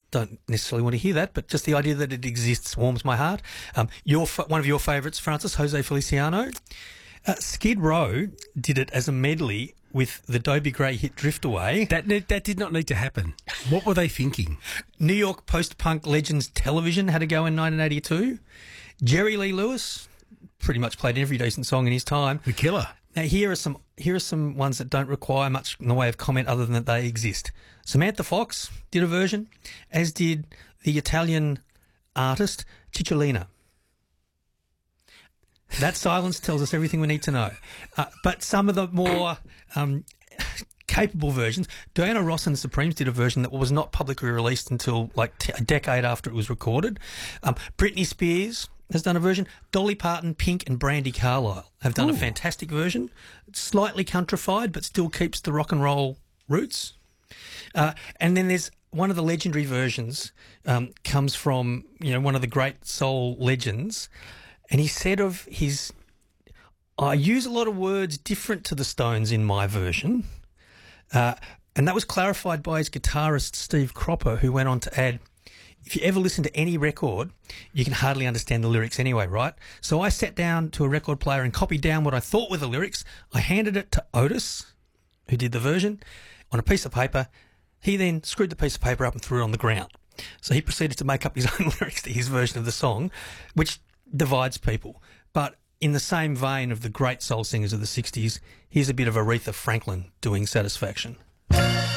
don't necessarily want to hear that, but just the idea that it exists warms my heart. One of your favourites, Francis, Jose Feliciano. Skid Row did it as a medley with the Dobie Gray hit Drift Away. That did not need to happen. What were they thinking? New York post-punk legends Television had a go in 1982. Jerry Lee Lewis pretty much played every decent song in his time. The Killer. Now, here are some ones that don't require much in the way of comment other than that they exist. Samantha Fox did a version, as did the Italian artist Cicciolina. That silence tells us everything we need to know. But some of the more capable versions, Diana Ross and the Supremes did a version that was not publicly released until a decade after it was recorded. Britney Spears has done a version. Dolly Parton, Pink and Brandi Carlile have done a fantastic version. It's slightly countrified but still keeps the rock and roll roots. And then there's one of the legendary versions comes from one of the great soul legends. And he said of his, I use a lot of words different to the Stones in my version. And that was clarified by his guitarist, Steve Cropper, who went on to add, if you ever listen to any record, you can hardly understand the lyrics anyway, right? So I sat down to a record player and copied down what I thought were the lyrics. I handed it to Otis, who did the version, on a piece of paper. He then screwed the piece of paper up and threw it on the ground. So he proceeded to make up his own lyrics to his version of the song, which divides people. But in the same vein of the great soul singers of the 60s, here's a bit of Aretha Franklin doing Satisfaction.